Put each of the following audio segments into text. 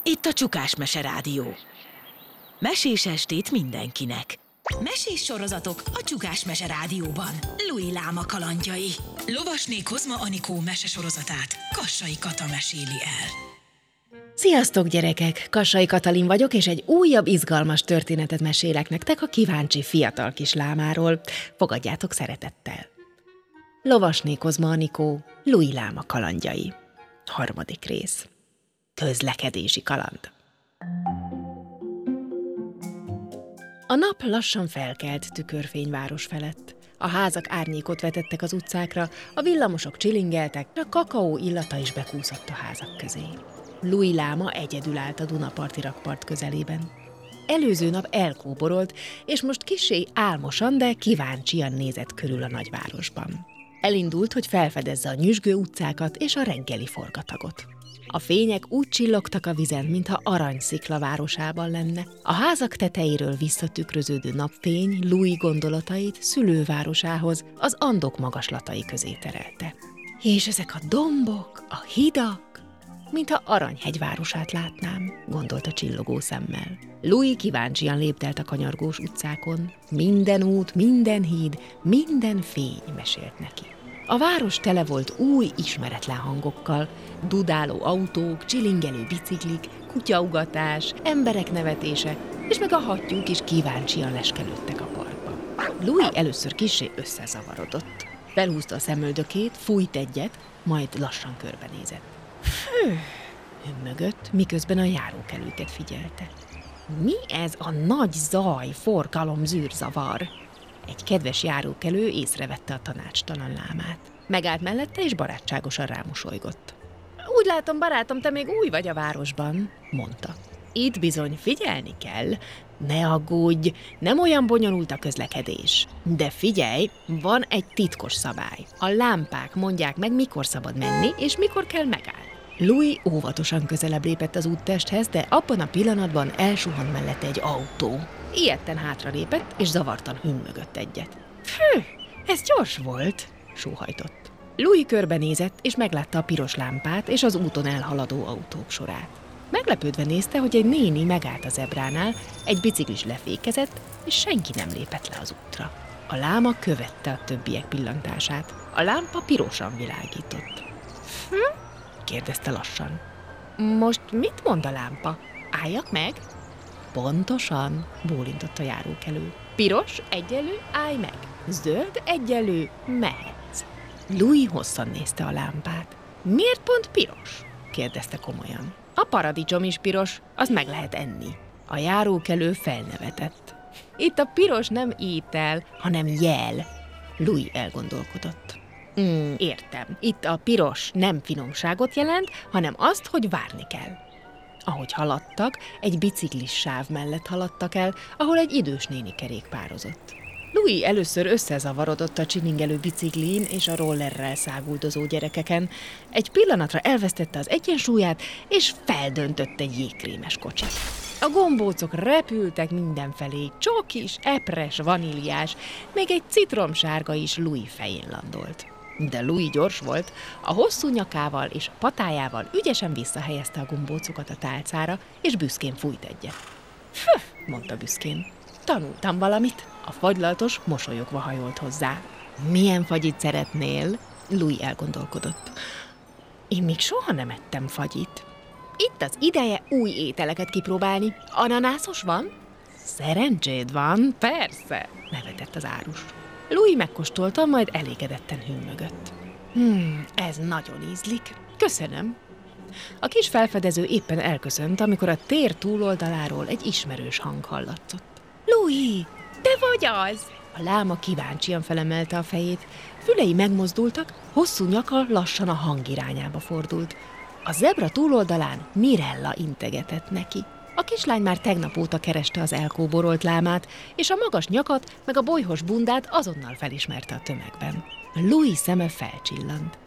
Itt a Csukás Mese Rádió. Mesés estét mindenkinek. Mesés sorozatok a Csukás Mese Rádióban. Louis Láma kalandjai. Lovasné Kozma Anikó mesesorozatát Kassai Kata meséli el. Sziasztok gyerekek! Kassai Katalin vagyok, és egy újabb izgalmas történetet mesélek nektek a kíváncsi fiatal kis lámáról. Fogadjátok szeretettel! Lovasné Kozma Anikó, Louis Láma kalandjai. 3. rész. Közlekedési kaland. A nap lassan felkelt tükörfényváros felett. A házak árnyékot vetettek az utcákra, a villamosok csilingeltek, a kakaó illata is bekúszott a házak közé. Louis Láma egyedül állt a Dunaparti rakpart közelében. Előző nap elkóborolt, és most kissé álmosan, de kíváncsian nézett körül a nagyvárosban. Elindult, hogy felfedezze a nyüzsgő utcákat és a reggeli forgatagot. A fények úgy csillogtak a vizen, mintha aranyszikla városában lenne. A házak tetejéről visszatükröződő napfény Louis gondolatait szülővárosához, az Andok magaslatai közé terelte. És ezek a dombok, a hidak, mintha Aranyhegy városát látnám, gondolta csillogó szemmel. Louis kíváncsian léptelt a kanyargós utcákon. Minden út, minden híd, minden fény mesélt neki. A város tele volt új, ismeretlen hangokkal, dudáló autók, csilingelő biciklik, kutyaugatás, emberek nevetése, és meg a hattyúk is kíváncsian leskelődtek a parkban. Louis először kissé összezavarodott. Felhúzta a szemöldökét, fújt egyet, majd lassan körbenézett. Hümmögött, miközben a járókelőket figyelte. Mi ez a nagy zaj, forgalom, zűrzavar? Egy kedves járókelő észrevette a tanácstalan lámát. Megállt mellette, és barátságosan rámosolygott. Úgy látom, barátom, te még új vagy a városban, mondta. Itt bizony figyelni kell. Ne aggódj, nem olyan bonyolult a közlekedés. De figyelj, van egy titkos szabály. A lámpák mondják meg, mikor szabad menni, és mikor kell megállni. Louis óvatosan közelebb lépett az úttesthez, de abban a pillanatban elsuhant mellette egy autó. Ijedten hátralépett, és zavartan hümmögött egyet. Ez gyors volt, sóhajtott. Louis körbenézett, és meglátta a piros lámpát és az úton elhaladó autók sorát. Meglepődve nézte, hogy egy néni megállt a zebránál, egy biciklis lefékezett, és senki nem lépett le az útra. A láma követte a többiek pillantását. A lámpa pirosan világított. Kérdezte lassan. Most mit mond a lámpa? Álljak meg? Pontosan, bólintott a járókelő. Piros egyenlő, állj meg. Zöld egyenlő, mehetsz. Louis hosszan nézte a lámpát. Miért pont piros? Kérdezte komolyan. A paradicsom is piros, az meg lehet enni. A járókelő felnevetett. Itt a piros nem étel, hanem jel. Louis elgondolkodott. Értem. Itt a piros nem finomságot jelent, hanem azt, hogy várni kell. Ahogy haladtak, egy biciklis sáv mellett haladtak el, ahol egy idős néni kerékpározott. Louis először összezavarodott a csilingelő biciklin és a rollerrel száguldozó gyerekeken. Egy pillanatra elvesztette az egyensúlyát, és feldöntött egy jégkrémes kocsit. A gombócok repültek mindenfelé, csokis, epres, vaníliás, még egy citromsárga is Louis fején landolt. De Louis gyors volt, a hosszú nyakával és a patájával ügyesen visszahelyezte a gombócokat a tálcára, és büszkén fújt egyet. Mondta büszkén. Tanultam valamit. A fagylaltos mosolyogva hajolt hozzá. Milyen fagyit szeretnél? Louis elgondolkodott. Én még soha nem ettem fagyit. Itt az ideje új ételeket kipróbálni. Ananászos van? Szerencséd van, persze, nevetett az árus. Louis megkóstolta, majd elégedetten hümmögött. Ez nagyon ízlik. Köszönöm. A kis felfedező éppen elköszönt, amikor a tér túloldaláról egy ismerős hang hallatszott. Louis, te vagy az! A láma kíváncsian felemelte a fejét. Fülei megmozdultak, hosszú nyaka lassan a hang irányába fordult. A zebra túloldalán Mirella integetett neki. A kislány már tegnap óta kereste az elkóborolt lámát, és a magas nyakat meg a bolyhos bundát azonnal felismerte a tömegben. Louis szeme felcsillant.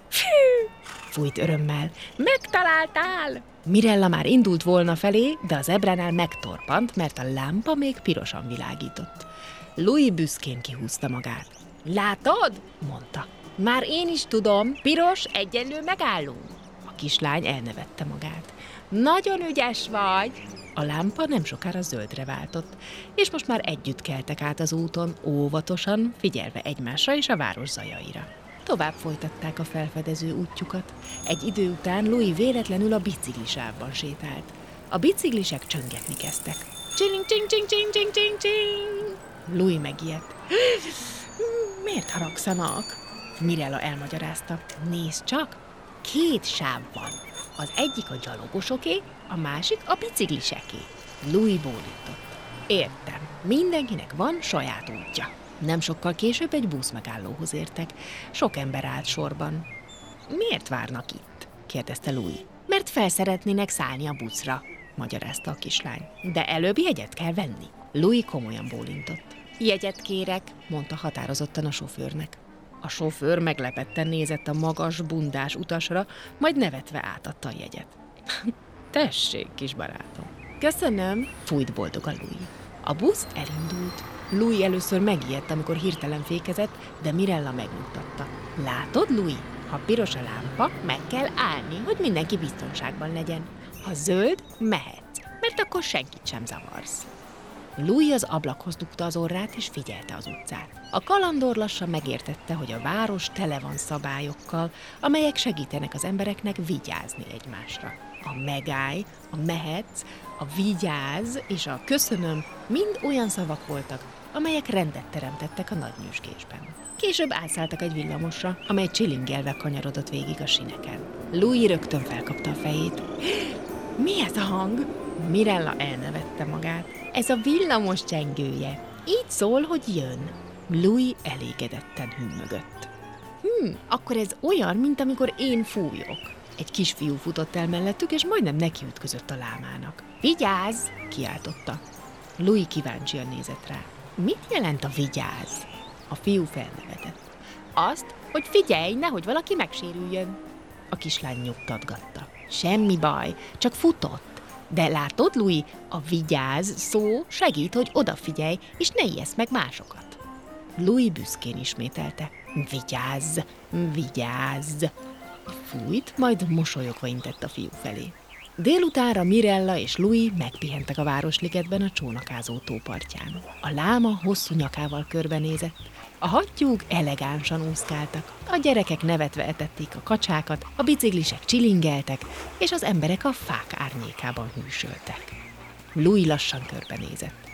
Fújt örömmel. Megtaláltál! Mirella már indult volna felé, de az zebránál megtorpant, mert a lámpa még pirosan világított. Louis büszkén kihúzta magát. Látod? Mondta. Már én is tudom, piros egyenlő megállunk. A A kislány elnevette magát. Nagyon ügyes vagy! A lámpa nem sokára zöldre váltott, és most már együtt keltek át az úton, óvatosan, figyelve egymásra és a város zajaira. Tovább folytatták a felfedező útjukat. Egy idő után Louis véletlenül a biciklisávban sétált. A biciklisek csöngetni kezdtek. Csiling, csing, csing, csing, csing, csing, csing. Louis megijedt. Miért haragszanak? Mirella elmagyarázta. Nézd csak, 2 sáv van. Az egyik a gyalogosoké, a másik a bicikliseké. Louis bólintott. Értem, mindenkinek van saját útja. Nem sokkal később egy buszmegállóhoz értek. Sok ember állt sorban. Miért várnak itt? Kérdezte Louis. Mert fel szeretnének szállni a buszra, magyarázta a kislány. De előbb jegyet kell venni. Louis komolyan bólintott. Jegyet kérek, mondta határozottan a sofőrnek. A sofőr meglepetten nézett a magas, bundás utasra, majd nevetve átadta a jegyet. Tessék, kis barátom. Köszönöm, fújt boldogan Louis. A busz elindult. Louis először megijedt, amikor hirtelen fékezett, de Mirella megnyugtatta. Látod, Louis? Ha piros a lámpa, meg kell állni, hogy mindenki biztonságban legyen. Ha zöld, mehetsz, mert akkor senkit sem zavarsz. Louis az ablakhoz dugta az orrát, és figyelte az utcát. A kalandor lassan megértette, hogy a város tele van szabályokkal, amelyek segítenek az embereknek vigyázni egymásra. A megállj, a mehetsz, a vigyázz és a köszönöm mind olyan szavak voltak, amelyek rendet teremtettek a nagy nyüzsgésben. Később átszálltak egy villamosra, amely csilingelve kanyarodott végig a sineken. Louis rögtön felkapta a fejét. Mi ez a hang? Mirella elnevette magát. Ez a villamos csengője. Így szól, hogy jön. Louis elégedetten hümmögött. Akkor ez olyan, mint amikor én fújok. Egy kisfiú futott el mellettük, és majdnem nekiütközött a lámának. Vigyázz! Kiáltotta. Louis kíváncsian nézett rá. Mit jelent a vigyázz? A fiú felnevetett. Azt, hogy figyelj, nehogy valaki megsérüljön. A kislány nyugtatgatta. Semmi baj, csak futott. De látod, Louis, a vigyázz szó segít, hogy odafigyelj, és ne ijesz meg másokat. Louis büszkén ismételte. Vigyázz, vigyázz. Fújt, majd mosolyogva intett a fiú felé. Délutánra Mirella és Louis megpihentek a Városligetben a csónakázó tó partján. A láma hosszú nyakával körbenézett, a hattyúk elegánsan úszkáltak, a gyerekek nevetve etették a kacsákat, a biciklisek csilingeltek, és az emberek a fák árnyékában hűsöltek. Louis lassan körbenézett.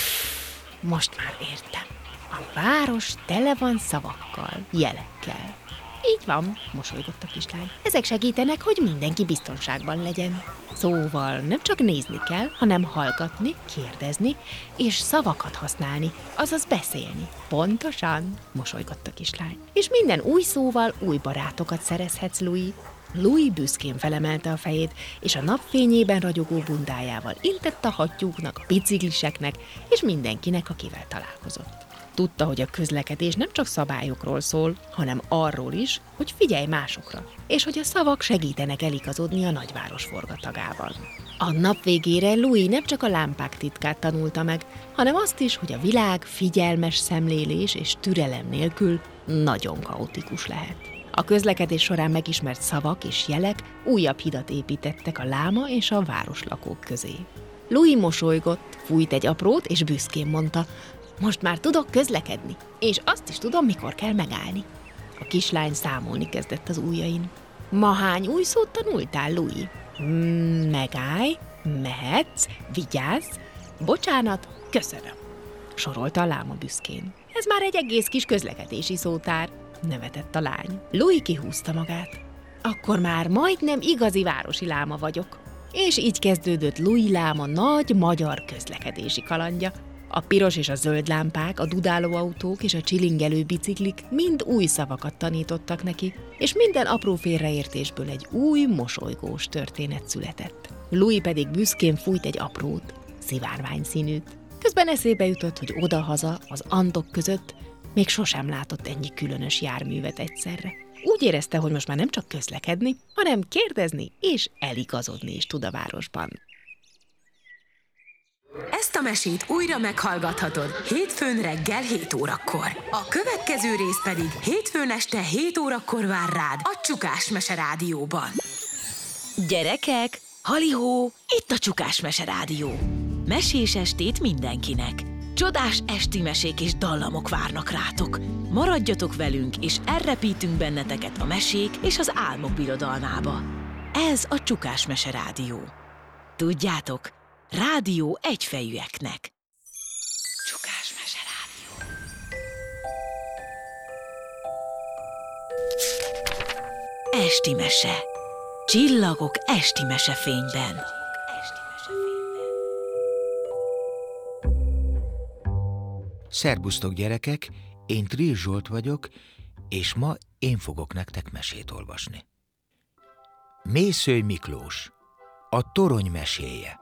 Most már értem. A város tele van szavakkal, jelekkel. Így van, mosolygott a kislány. Ezek segítenek, hogy mindenki biztonságban legyen. Szóval nem csak nézni kell, hanem hallgatni, kérdezni, és szavakat használni, azaz beszélni. Pontosan, mosolygott a kislány. És minden új szóval új barátokat szerezhetsz, Louis. Louis büszkén felemelte a fejét, és a napfényében ragyogó bundájával intett a hattyúknak, a bicikliseknek, és mindenkinek, akivel találkozott. Tudta, hogy a közlekedés nem csak szabályokról szól, hanem arról is, hogy figyelj másokra, és hogy a szavak segítenek eligazodni a nagyváros forgatagában. A nap végére Louis nem csak a lámpák titkát tanulta meg, hanem azt is, hogy a világ figyelmes szemlélés és türelem nélkül nagyon kaotikus lehet. A közlekedés során megismert szavak és jelek újabb hidat építettek a láma és a városlakók közé. Louis mosolygott, fújt egy aprót, és büszkén mondta, most már tudok közlekedni, és azt is tudom, mikor kell megállni. A kislány számolni kezdett az ujjain. Ma hány új szót tanultál, Louis? Megállj, mehetsz, vigyázz, bocsánat, köszönöm, sorolta a láma büszkén. Ez már egy egész kis közlekedési szótár, nevetett a lány. Louis kihúzta magát. Akkor már majdnem igazi városi láma vagyok. És így kezdődött Louis láma nagy magyar közlekedési kalandja. A piros és a zöld lámpák, a dudáló autók és a csilingelő biciklik mind új szavakat tanítottak neki, és minden apró félreértésből egy új, mosolygós történet született. Louis pedig büszkén fújt egy aprót, szivárványszínűt. Közben eszébe jutott, hogy odahaza, az Andok között még sosem látott ennyi különös járművet egyszerre. Úgy érezte, hogy most már nem csak közlekedni, hanem kérdezni és eligazodni is tud a városban. Ezt a mesét újra meghallgathatod hétfőn reggel 7 órakor. A következő rész pedig hétfőn este 7 órakor vár rád a Csukás Mese Rádióban. Gyerekek, halihó, itt a Csukás Mese Rádió. Mesés estét mindenkinek. Csodás esti mesék és dallamok várnak rátok. Maradjatok velünk, és elrepítünk benneteket a mesék és az álmok birodalmába. Ez a Csukás Mese Rádió. Tudjátok, rádió egyfejűeknek. Csukás Mese Rádió. Esti mese. Csillagok esti mesefényben. Szerbusztok, gyerekek! Én Trill Zsolt vagyok, és ma én fogok nektek mesét olvasni. Mészöly Miklós, a torony meséje.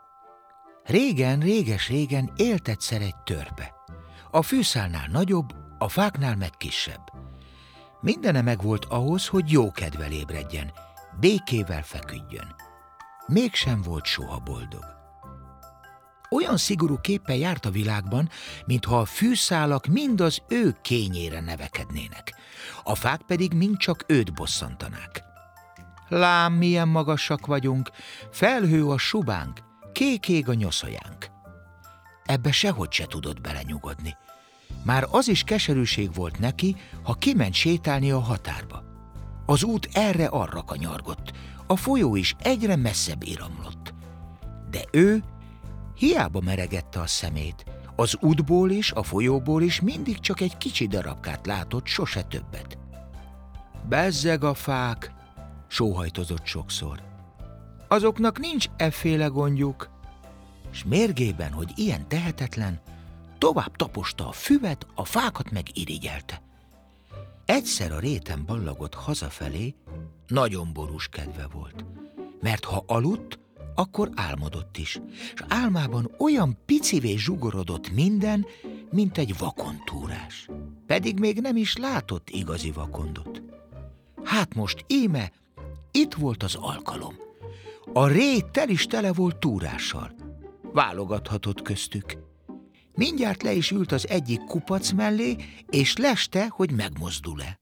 Régen, réges-régen élt egyszer egy törpe. A fűszálnál nagyobb, a fáknál meg kisebb. Mindene megvolt ahhoz, hogy jó kedvel ébredjen, békével feküdjön. Mégsem volt soha boldog. Olyan szigorú képpen járt a világban, mintha a fűszálak mind az ő kényére nevekednének, a fák pedig mind csak őt bosszantanák. Lám, milyen magasak vagyunk, felhő a subánk, kék ég a nyoszajánk. Ebbe sehogy se tudott belenyugodni. Már az is keserűség volt neki, ha kiment sétálni a határba. Az út erre-arra kanyargott, a folyó is egyre messzebb iramlott. De ő hiába meregette a szemét, az útból is, a folyóból is mindig csak egy kicsi darabkát látott, sose többet. Bezzeg a fák, sóhajtozott sokszor. Azoknak nincs efféle gondjuk. S mérgében, hogy ilyen tehetetlen, tovább taposta a füvet, a fákat meg irigyelte. Egyszer a réten ballagott hazafelé, nagyon borús kedve volt, mert ha aludt, akkor álmodott is, s álmában olyan picivé zsugorodott minden, mint egy vakontúrás. Pedig még nem is látott igazi vakondot. Hát most íme, itt volt az alkalom. A ré tel is tele volt túrással. Válogathatott köztük. Mindjárt le is ült az egyik kupac mellé, és leste, hogy megmozdul-e.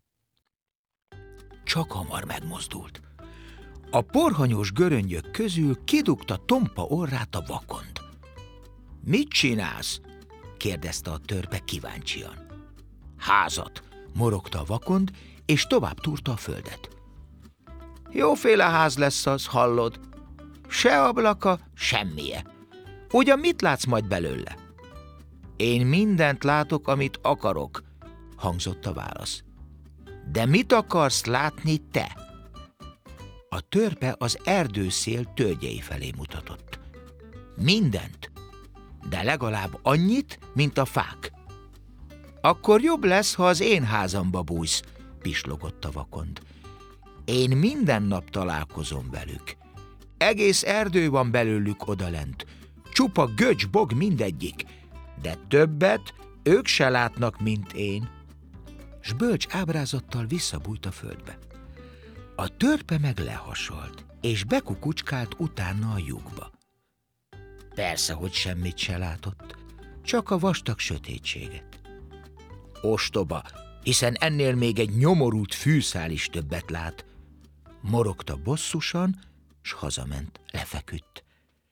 Csak hamar megmozdult. A porhanyos göröngyök közül kidugta tompa orrát a vakond. Mit csinálsz? kérdezte a törpe kíváncsian. Házat, morogta a vakond, és tovább túrta a földet. Jóféle ház lesz az, hallod? Se ablaka, semmije. Ugyan mit látsz majd belőle? Én mindent látok, amit akarok, hangzott a válasz. De mit akarsz látni te? A törpe az erdőszél tölgyei felé mutatott. Mindent, de legalább annyit, mint a fák. Akkor jobb lesz, ha az én házamba bújsz, pislogott a vakond. Én minden nap találkozom velük. Egész erdő van belőlük odalent. Csupa göcs-bog mindegyik, de többet ők se látnak, mint én. S bölcs ábrázattal visszabújt a földbe. A törpe meg lehasalt, és bekukucskált utána a lyukba. Persze, hogy semmit se látott, csak a vastag sötétséget. Ostoba, hiszen ennél még egy nyomorult fűszál is többet lát. Morogta bosszusan, s hazament, lefeküdt.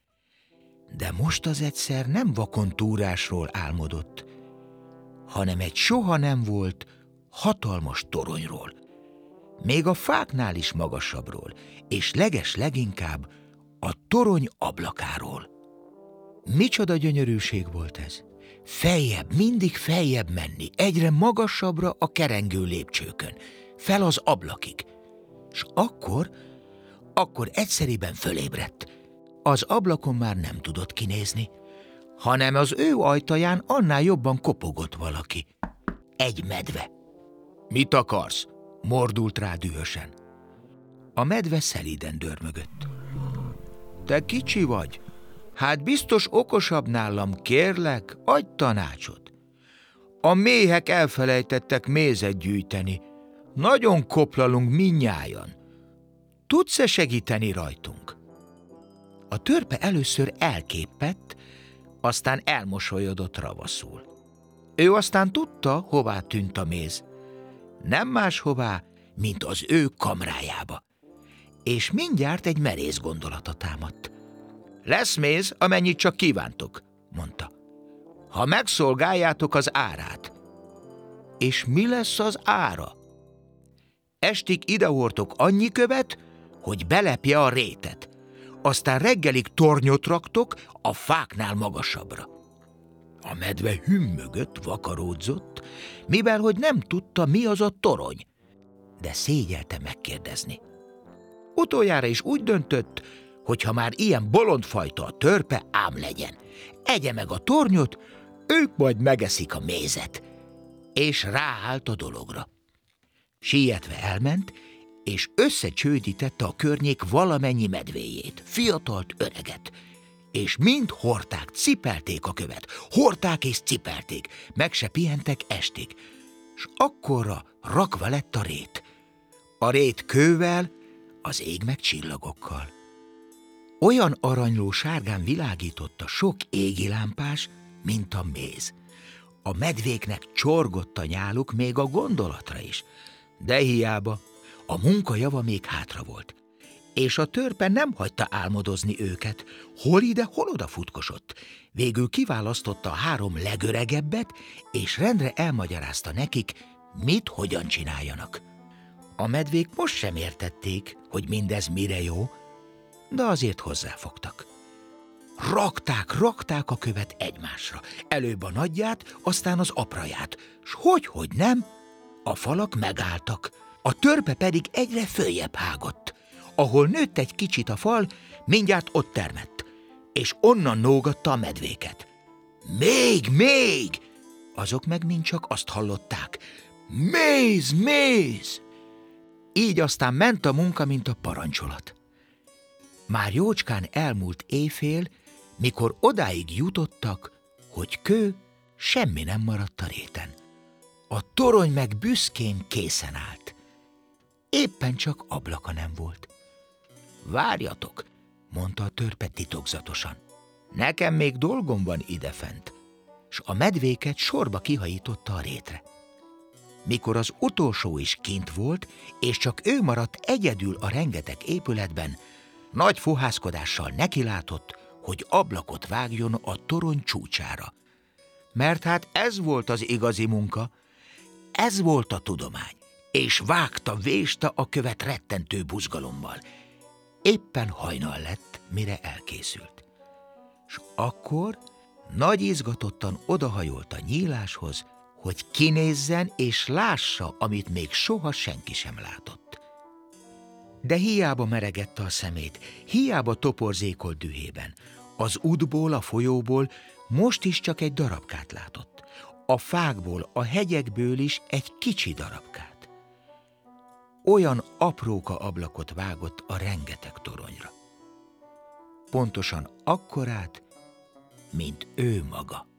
De most az egyszer nem vakontúrásról álmodott, hanem egy soha nem volt hatalmas toronyról, még a fáknál is magasabbról, és leginkább a torony ablakáról. Micsoda gyönyörűség volt ez! Feljebb, mindig feljebb menni, egyre magasabbra a kerengő lépcsőkön, fel az ablakig. S akkor egyszeriben fölébredt. Az ablakon már nem tudott kinézni, hanem az ő ajtaján annál jobban kopogott valaki. Egy medve. Mit akarsz? Mordult rá dühösen. A medve szelíden dörmögött. Te kicsi vagy? Hát biztos okosabb nálam, kérlek, adj tanácsot. A méhek elfelejtettek mézet gyűjteni. Nagyon koplalunk mindnyájan. Tudsz-e segíteni rajtunk? A törpe először elképett, aztán elmosolyodott ravaszul. Ő aztán tudta, hová tűnt a méz. Nem máshová, mint az ő kamrájába. és mindjárt egy merész gondolata támadt. Lesz méz, amennyit csak kívántok, mondta, ha megszolgáljátok az árát. És mi lesz az ára? Estig idehordtok annyi követ, hogy belepje a rétet. Aztán reggelig tornyot raktok a fáknál magasabbra. A medve hümmögött, vakaródzott, mivel hogy nem tudta, mi az a torony, de szégyelte megkérdezni. Utoljára is úgy döntött, hogy ha már ilyen bolondfajta a törpe, ám legyen. Egye meg a tornyot, ők majd megeszik a mézet. És ráállt a dologra. Sietve elment, és összecsődítette a környék valamennyi medvéjét, fiatalt, öreget, és mind hordták, cipelték a követ, hordták és cipelték, meg se pihentek estig, s akkorra rakva lett a rét. A rét kővel, az ég meg csillagokkal. Olyan aranyló sárgán világította sok égi lámpás, mint a méz. A medvéknek csorgott a nyáluk még a gondolatra is, de hiába, a munka java még hátra volt, és a törpe nem hagyta álmodozni őket, hol ide, hol oda futkosott. Végül kiválasztotta a 3 legöregebbet, és rendre elmagyarázta nekik, mit, hogyan csináljanak. A medvék most sem értették, hogy mindez mire jó, de azért hozzáfogtak. Rakták a követ egymásra, előbb a nagyját, aztán az apraját, s hogy nem, a falak megálltak, a törpe pedig egyre följebb hágott. Ahol nőtt egy kicsit a fal, mindjárt ott termett, és onnan nógatta a medvéket. Még! Azok meg mind csak azt hallották. Méz! Így aztán ment a munka, mint a parancsolat. Már jócskán elmúlt éjfél, mikor odáig jutottak, hogy kő, semmi nem maradt a réten. A torony meg büszkén készen állt. Éppen csak ablaka nem volt. Várjatok, mondta a törpe titokzatosan. Nekem még dolgom van idefent, s a medvéket sorba kihajította a rétre. Mikor az utolsó is kint volt, és csak ő maradt egyedül a rengeteg épületben, nagy fohászkodással nekilátott, hogy ablakot vágjon a torony csúcsára. Mert hát ez volt az igazi munka, ez volt a tudomány, és vágta, a követ rettentő buzgalommal. Éppen hajnal lett, mire elkészült. S akkor nagy izgatottan odahajolt a nyíláshoz, hogy kinézzen és lássa, amit még soha senki sem látott. De hiába meregette a szemét, hiába toporzékolt dühében. Az útból, a folyóból most is csak egy darabkát látott. A fákból, a hegyekből is egy kicsi darabkát. Olyan apróka ablakot vágott a rengeteg toronyra. Pontosan akkorát, mint ő maga.